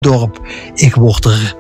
dorp. Ik word er,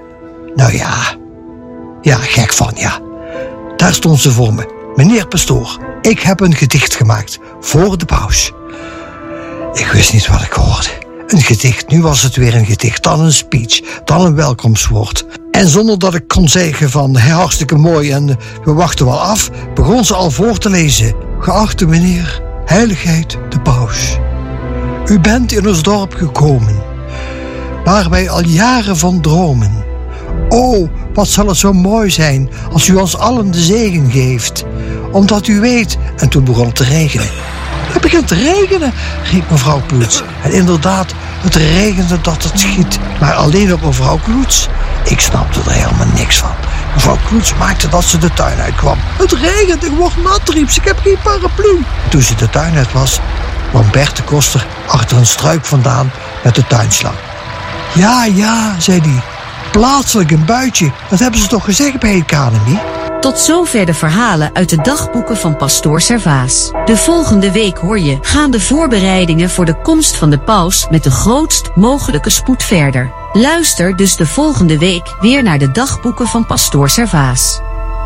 gek van, ja. Daar stond ze voor me. Meneer pastoor, ik heb een gedicht gemaakt voor de paus. Ik wist niet wat ik hoorde. Een gedicht, nu was het weer een gedicht, dan een speech, dan een welkomstwoord. En zonder dat ik kon zeggen van hartstikke mooi en we wachten wel af, begon ze al voor te lezen. Geachte meneer, heiligheid de paus. U bent in ons dorp gekomen, waar wij al jaren van dromen. Oh, wat zal het zo mooi zijn als u ons allen de zegen geeft. Omdat u weet, en toen begon het te regenen. Het begint te regenen, riep mevrouw Kloets. En inderdaad, het regende dat het schiet, maar alleen op mevrouw Kloets. Ik snapte er helemaal niks van. Mevrouw Kloets maakte dat ze de tuin uitkwam. Het regent, ik word nat, riep ze, ik heb geen paraplu. Toen ze de tuin uit was, kwam Bert de Koster achter een struik vandaan met de tuinslang. Ja, zei hij, plaatselijk een buitje, dat hebben ze toch gezegd bij het KNMI? Tot zover de verhalen uit de dagboeken van pastoor Servaas. De volgende week hoor je gaan de voorbereidingen voor de komst van de paus met de grootst mogelijke spoed verder. Luister dus de volgende week weer naar de dagboeken van pastoor Servaas.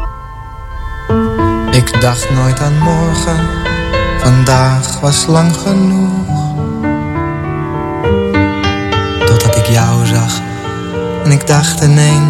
Ik dacht nooit aan morgen, vandaag was lang genoeg. Totdat ik jou zag en ik dacht ineens